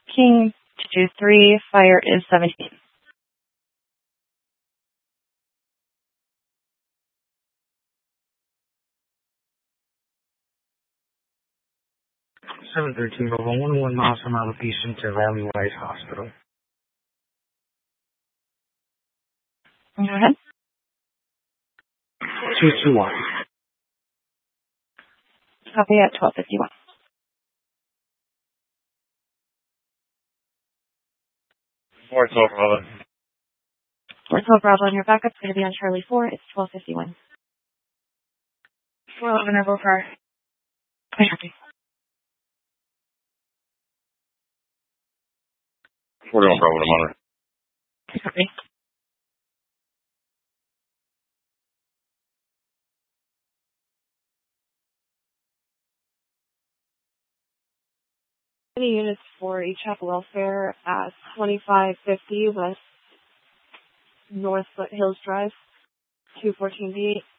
King 223, fire is 17. 713 over 1 miles from elevation to Valley Wise Hospital. Go ahead. 221. Copy at 1251. 412 Bravo. 412 Bravo on your backup's going to be on Charlie 4. It's 1251. 411 Rebel car. I copy. 41 Bravo to monitor. I copy. Any units for East Chapel Welfare at 2550 West North Foothills Drive, 214B.